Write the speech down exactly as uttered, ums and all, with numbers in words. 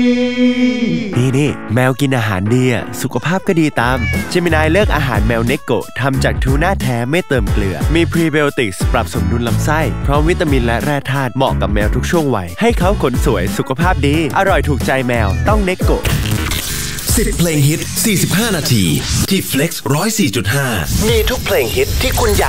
นี่นี่แมวกินอาหารดีอ่ะสุขภาพก็ดีตามเจมินายเลือกอาหารแมวเนโกะทำจากทูน่าแท้ไม่เติมเกลือมีพรีไบโอติกส์ปรับสมดุลลำไส้พร้อมวิตามินและแร่ธาตุเหมาะกับแมวทุกช่วงวัยให้เขาขนสวยสุขภาพดีอร่อยถูกใจแมวต้องเนโกะสิบเพลงฮิตสี่สิบห้านาทีที่ Flex หนึ่งศูนย์สี่จุดห้ามีทุกเพลงฮิตที่คุณอยาก